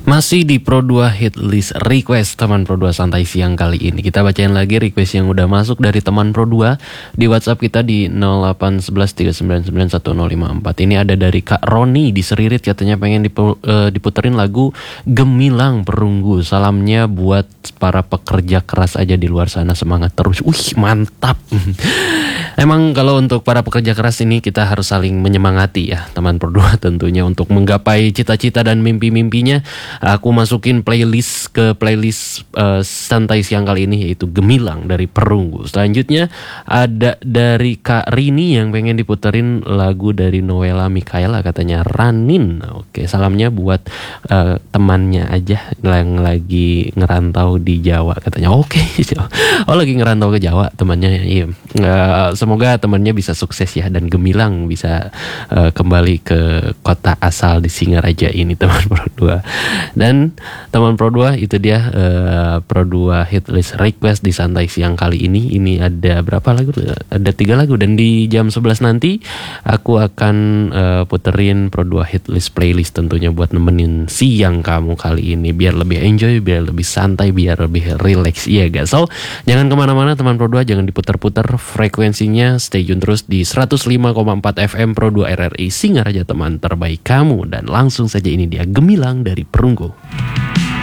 Masih di Pro 2 Hit List Request teman Pro 2 Santai Siang kali ini. Kita bacain lagi request yang udah masuk dari teman Pro 2 di WhatsApp kita di 0811399154. Ini ada dari Kak Roni di Seririt, katanya pengen diputerin lagu Gemilang Perunggu. Salamnya buat para pekerja keras aja di luar sana, semangat terus. Mantap. Emang kalau untuk para pekerja keras ini kita harus saling menyemangati ya teman Pro 2 tentunya untuk menggapai cita-cita dan mimpi-mimpinya. Aku masukin playlist Santai Siang kali ini yaitu Gemilang dari Perunggu. Selanjutnya ada dari Kak Rini yang pengen diputerin lagu dari Noella Mikaela, katanya Ranin. Oke, salamnya buat temannya aja yang lagi ngerantau di Jawa, katanya. Oke. Oh, lagi ngerantau ke Jawa temannya. Iya. Semoga temannya bisa sukses ya dan gemilang bisa kembali ke kota asal di Singaraja ini teman Pro 2. Dan teman Pro 2 itu dia Pro 2 Hit List Request di Santai Siang kali ini. Ini ada berapa lagu? Ada 3 lagu. Dan di jam 11 nanti aku akan puterin Pro 2 Hit List Playlist tentunya buat nemenin siang kamu kali ini, biar lebih enjoy, biar lebih santai, biar lebih relax. Iya guys. So jangan kemana-mana teman Pro 2, jangan diputar-putar frekuensinya, stay tune terus di 105,4 FM Pro 2 RRI Singaraja, teman terbaik kamu. Dan langsung saja ini dia Gemilang dari Perunggu.